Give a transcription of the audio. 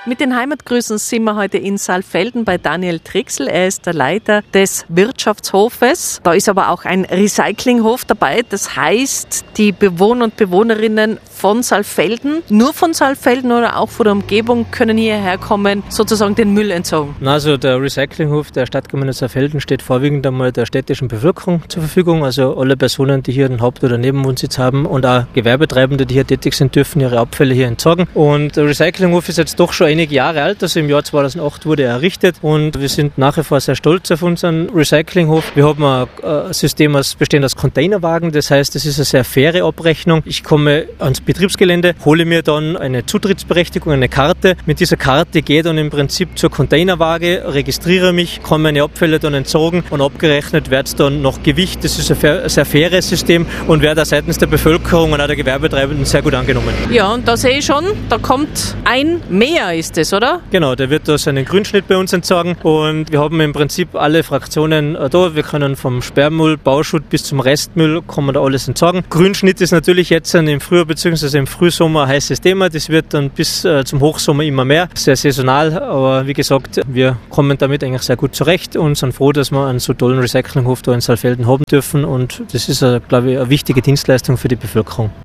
Mit den Heimatgrüßen sind wir heute in Saalfelden bei Daniel Trixl. Er ist der Leiter des Wirtschaftshofes. Da ist aber auch ein Recyclinghof dabei. Das heißt, die Bewohner und Bewohnerinnen von Saalfelden, nur von Saalfelden oder auch von der Umgebung, können hierher kommen, sozusagen den Müll entsorgen. Also der Recyclinghof der Stadtgemeinde Saalfelden steht vorwiegend einmal der städtischen Bevölkerung zur Verfügung. Also alle Personen, die hier einen Haupt- oder Nebenwohnsitz haben und auch Gewerbetreibende, die hier tätig sind, dürfen ihre Abfälle hier entsorgen. Und der Recyclinghof ist jetzt doch schon einige Jahre alt, also im Jahr 2008 wurde er errichtet und wir sind nach wie vor sehr stolz auf unseren Recyclinghof. Wir haben ein System bestehend aus Containerwagen, das heißt, es ist eine sehr faire Abrechnung. Ich komme ans Betriebsgelände, hole mir dann eine Zutrittsberechtigung, eine Karte. Mit dieser Karte gehe ich dann im Prinzip zur Containerwaage, registriere mich, kann meine Abfälle dann entsorgen und abgerechnet wird es dann nach Gewicht. Das ist ein sehr faires System und wird auch seitens der Bevölkerung und auch der Gewerbetreibenden sehr gut angenommen. Ja, und da sehe ich schon, da kommt ein Mehr, ist es, oder? Genau, der wird da seinen Grünschnitt bei uns entsorgen und wir haben im Prinzip alle Fraktionen da. Wir können vom Sperrmüll, Bauschutt bis zum Restmüll kann man da alles entsorgen. Grünschnitt ist natürlich jetzt im Frühjahr bzw. im Frühsommer ein heißes Thema. Das wird dann bis zum Hochsommer immer mehr. Sehr saisonal, aber wie gesagt, wir kommen damit eigentlich sehr gut zurecht und sind froh, dass wir einen so tollen Recyclinghof da in Saalfelden haben dürfen und das ist, glaube ich, eine wichtige Dienstleistung für die Bevölkerung.